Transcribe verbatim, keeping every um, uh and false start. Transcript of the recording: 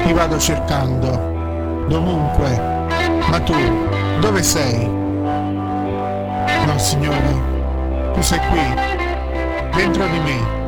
Ti vado cercando, dovunque. Ma tu, dove sei? No, Signore, tu sei qui, dentro di me.